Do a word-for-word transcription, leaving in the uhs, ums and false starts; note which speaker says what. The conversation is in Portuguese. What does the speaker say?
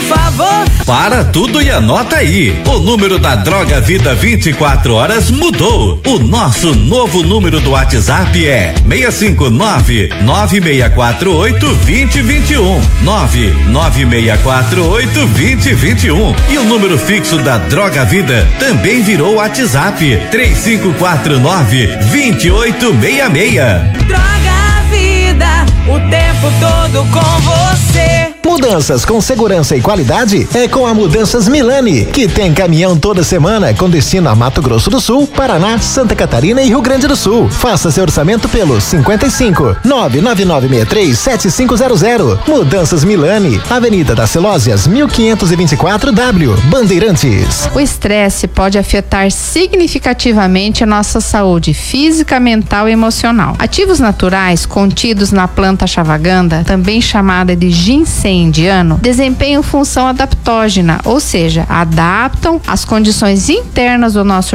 Speaker 1: favor.
Speaker 2: Para tudo e anota aí. O número da Droga Vida vinte e quatro horas mudou. O nosso novo número do WhatsApp é seis cinco nove, nove seis quatro oito, dois zero dois um. nove nove seis quatro oito, dois zero dois um. E o número fixo da Droga Vida também virou WhatsApp. três cinco quatro nove, dois oito seis seis.
Speaker 1: Droga Vida, o tempo todo com você.
Speaker 3: Mudanças com segurança e qualidade é com a Mudanças Milani, que tem caminhão toda semana com destino a Mato Grosso do Sul, Paraná, Santa Catarina e Rio Grande do Sul. Faça seu orçamento pelo cinquenta e cinco, nove nove nove seis três, sete cinco zero zero. Mudanças Milani, Avenida das Celósias, mil quinhentos e vinte e quatro W, Bandeirantes.
Speaker 4: O estresse pode afetar significativamente a nossa saúde física, mental e emocional. Ativos naturais contidos na planta Ashwagandha, também chamada de ginseng indiano, desempenham função adaptógena, ou seja, adaptam as condições internas do nosso